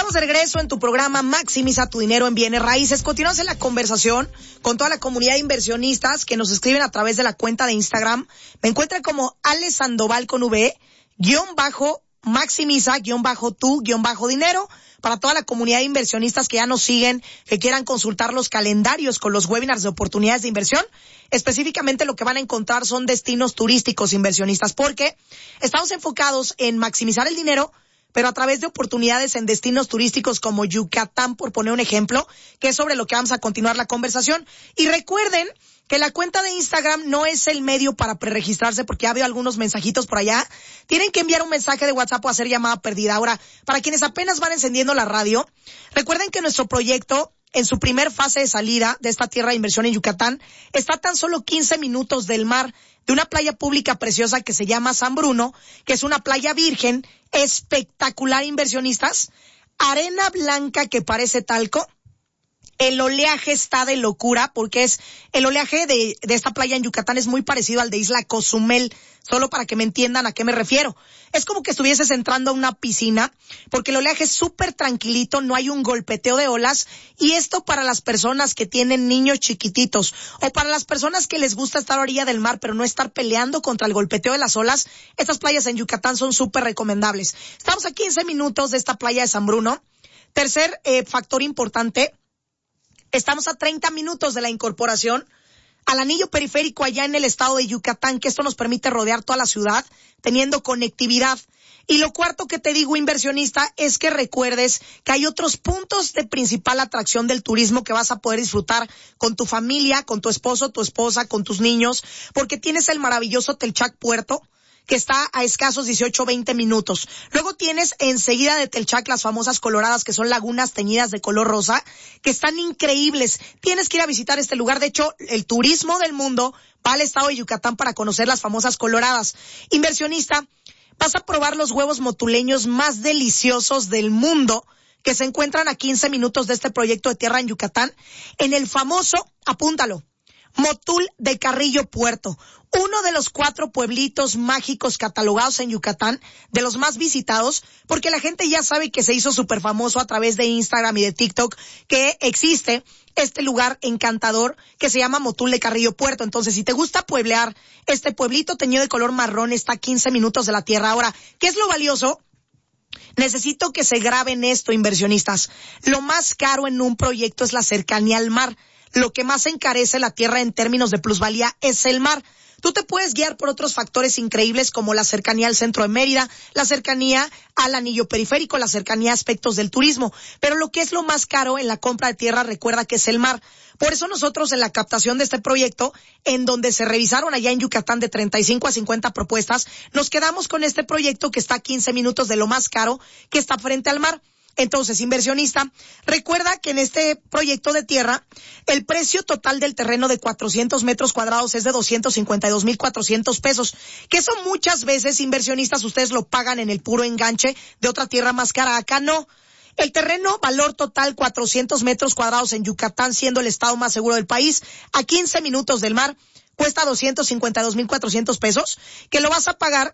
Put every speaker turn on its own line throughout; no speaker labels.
Estamos de regreso en tu programa Maximiza tu dinero en bienes raíces. Continuamos en la conversación con toda la comunidad de inversionistas que nos escriben a través de la cuenta de Instagram. Me encuentran como Ale Sandoval con V, _maximiza, _ tu, dinero. Para toda la comunidad de inversionistas que ya nos siguen, que quieran consultar los calendarios con los webinars de oportunidades de inversión, específicamente lo que van a encontrar son destinos turísticos inversionistas, porque estamos enfocados en maximizar el dinero, pero a través de oportunidades en destinos turísticos como Yucatán, por poner un ejemplo, que es sobre lo que vamos a continuar la conversación. Y recuerden que la cuenta de Instagram no es el medio para preregistrarse, porque ya veo algunos mensajitos por allá. Tienen que enviar un mensaje de WhatsApp o hacer llamada perdida. Ahora, para quienes apenas van encendiendo la radio, recuerden que nuestro proyecto, en su primer fase de salida de esta tierra de inversión en Yucatán, está a tan solo 15 minutos del mar, de una playa pública preciosa que se llama San Bruno, que es una playa virgen, espectacular, inversionistas, arena blanca que parece talco. El oleaje está de locura, porque el oleaje de esta playa en Yucatán es muy parecido al de Isla Cozumel, solo para que me entiendan a qué me refiero. Es como que estuvieses entrando a una piscina, porque el oleaje es súper tranquilito, no hay un golpeteo de olas, y esto para las personas que tienen niños chiquititos, o para las personas que les gusta estar a orilla del mar, pero no estar peleando contra el golpeteo de las olas, estas playas en Yucatán son súper recomendables. Estamos a 15 minutos de esta playa de San Bruno. Tercer factor importante, estamos a 30 minutos de la incorporación al anillo periférico allá en el estado de Yucatán, que esto nos permite rodear toda la ciudad, teniendo conectividad. Y lo cuarto que te digo, inversionista, es que recuerdes que hay otros puntos de principal atracción del turismo que vas a poder disfrutar con tu familia, con tu esposo, tu esposa, con tus niños, porque tienes el maravilloso Telchac Puerto, que está a escasos 18-20 minutos. Luego tienes enseguida de Telchac las famosas coloradas, que son lagunas teñidas de color rosa, que están increíbles. Tienes que ir a visitar este lugar. De hecho, el turismo del mundo va al estado de Yucatán para conocer las famosas coloradas. Inversionista, vas a probar los huevos motuleños más deliciosos del mundo, que se encuentran a 15 minutos de este proyecto de tierra en Yucatán, en el famoso, apúntalo, Motul de Carrillo Puerto, uno de los 4 pueblitos mágicos catalogados en Yucatán, de los más visitados, porque la gente ya sabe que se hizo súper famoso a través de Instagram y de TikTok, que existe este lugar encantador que se llama Motul de Carrillo Puerto. Entonces, si te gusta pueblear, este pueblito teñido de color marrón está a 15 minutos de la tierra. Ahora, ¿qué es lo valioso? Necesito que se graben esto, inversionistas. Lo más caro en un proyecto es la cercanía al mar. Lo que más encarece la tierra en términos de plusvalía es el mar. Tú te puedes guiar por otros factores increíbles como la cercanía al centro de Mérida, la cercanía al anillo periférico, la cercanía a aspectos del turismo. Pero lo que es lo más caro en la compra de tierra, recuerda que es el mar. Por eso nosotros en la captación de este proyecto, en donde se revisaron allá en Yucatán de 35 a 50 propuestas, nos quedamos con este proyecto que está a 15 minutos de lo más caro, que está frente al mar. Entonces, inversionista, recuerda que en este proyecto de tierra, el precio total del terreno de 400 metros cuadrados es de 252,400 pesos, que eso muchas veces, inversionistas, ustedes lo pagan en el puro enganche de otra tierra más cara. Acá no. El terreno, valor total 400 metros cuadrados en Yucatán, siendo el estado más seguro del país, a 15 minutos del mar, cuesta 252,400 pesos, que lo vas a pagar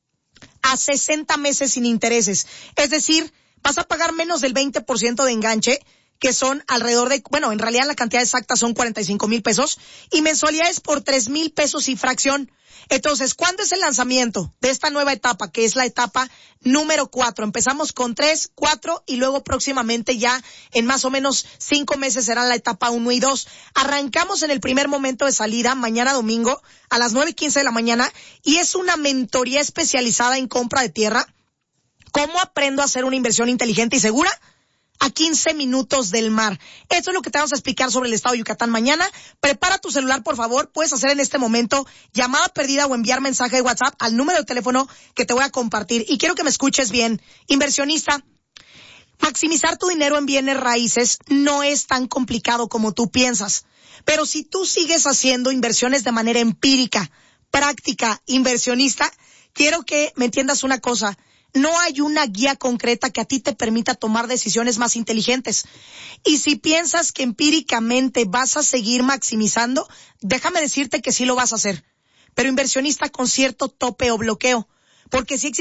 a 60 meses sin intereses. Es decir, vas a pagar menos del 20% de enganche, que son alrededor de, bueno, en realidad la cantidad exacta son 45,000 pesos, y mensualidades por 3,000 pesos y fracción. Entonces, ¿cuándo es el lanzamiento de esta nueva etapa, que es la etapa número 4? Empezamos con 3, 4, y luego próximamente ya en más o menos 5 meses serán la etapa 1 y 2. Arrancamos en el primer momento de salida, mañana domingo, a las 9:15 de la mañana, y es una mentoría especializada en compra de tierra. ¿Cómo aprendo a hacer una inversión inteligente y segura? A 15 minutos del mar. Eso es lo que te vamos a explicar sobre el estado de Yucatán mañana. Prepara tu celular, por favor. Puedes hacer en este momento llamada perdida o enviar mensaje de WhatsApp al número de teléfono que te voy a compartir. Y quiero que me escuches bien. Inversionista, maximizar tu dinero en bienes raíces no es tan complicado como tú piensas. Pero si tú sigues haciendo inversiones de manera empírica, práctica, inversionista, quiero que me entiendas una cosa. No hay una guía concreta que a ti te permita tomar decisiones más inteligentes. Y si piensas que empíricamente vas a seguir maximizando, déjame decirte que sí lo vas a hacer. Pero inversionista con cierto tope o bloqueo. Porque si existe